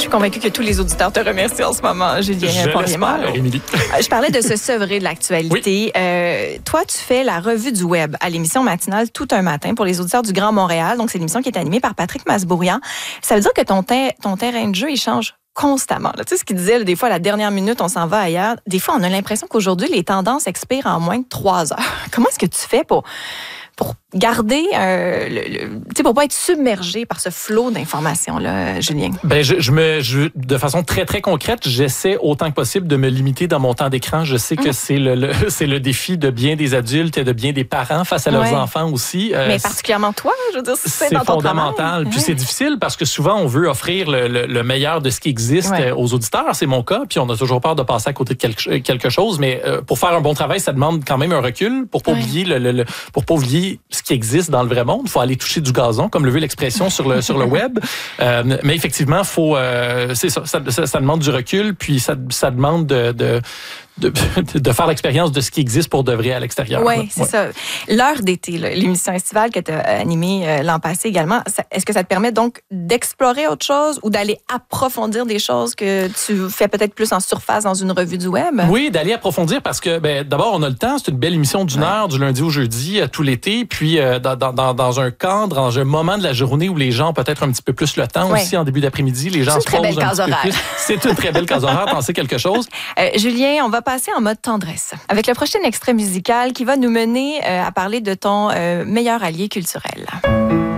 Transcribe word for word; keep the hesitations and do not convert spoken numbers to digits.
suis convaincue que tous les auditeurs te remercient en ce moment, Julien Je Poirier-Malo. l'espère, Émilie. Je parlais de se sevrer de l'actualité. Oui. Euh, toi, tu fais la revue du web à l'émission matinale Tout un matin pour les auditeurs du Grand Montréal. Donc, c'est l'émission qui est animée par Patrick Masbourian. Ça veut dire que ton, te- ton terrain de jeu, il change constamment. Là, tu sais ce qu'il disait, là, des fois, à la dernière minute, on s'en va ailleurs. Des fois, on a l'impression qu'aujourd'hui, les tendances expirent en moins de trois heures. Comment est-ce que tu fais pour... pour garder, euh, le, le, tu sais, pour pas être submergé par ce flot d'informations-là, Julien? Ben, je, je me, je, de façon très, très concrète, j'essaie autant que possible de me limiter dans mon temps d'écran. Je sais que mmh. c'est le, le, c'est le défi de bien des adultes et de bien des parents face à leurs ouais. enfants aussi. Euh, Mais particulièrement toi, je veux dire, c'est, c'est dans ton fondamental. travail. Puis ouais. c'est difficile parce que souvent, on veut offrir le, le, le meilleur de ce qui existe ouais. aux auditeurs. C'est mon cas. Puis on a toujours peur de passer à côté de quelque, quelque chose. Mais euh, pour faire un bon travail, ça demande quand même un recul pour pas ouais. oublier le, le, le, pour pas oublier ce qui existe dans le vrai monde. Il faut aller toucher du gazon, comme le veut l'expression sur le sur le web. Euh, mais effectivement, faut euh, c'est ça, ça, ça, ça demande du recul, puis ça, ça demande de, de De, de faire l'expérience de ce qui existe pour de vrai à l'extérieur. Oui, c'est ouais. ça. L'heure d'été, là, l'émission estivale que tu as animée euh, l'an passé également, ça, est-ce que ça te permet donc d'explorer autre chose ou d'aller approfondir des choses que tu fais peut-être plus en surface dans une revue du web? Oui, d'aller approfondir parce que ben, d'abord, on a le temps. C'est une belle émission d'une ouais. heure, du lundi au jeudi, tout l'été. Puis euh, dans, dans, dans un cadre, dans un moment de la journée où les gens ont peut-être un petit peu plus le temps ouais. aussi, en début d'après-midi, les gens c'est se posent un petit horaire. peu plus. C'est une très belle case horaire, t'en sais quelque chose. Euh, Julien, on va passer en mode tendresse avec le prochain extrait musical qui va nous mener euh, à parler de ton euh, meilleur allié culturel.